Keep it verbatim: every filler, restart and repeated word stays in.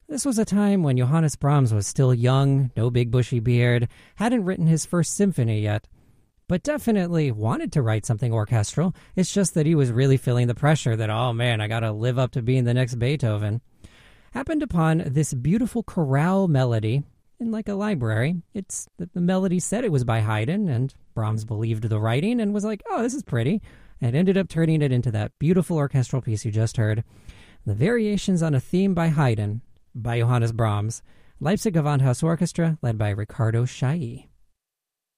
This was a time when Johannes Brahms was still young, no big bushy beard, hadn't written his first symphony yet, but definitely wanted to write something orchestral. It's just that he was really feeling the pressure that, oh man, I gotta live up to being the next Beethoven. Happened upon this beautiful chorale melody in like a library. It's the, the melody said it was by Haydn, and Brahms believed the writing and was like, oh, this is pretty, and ended up turning it into that beautiful orchestral piece you just heard. The Variations on a Theme by Haydn, by Johannes Brahms, Leipzig Gewandhaus Orchestra, led by Ricardo Chailly.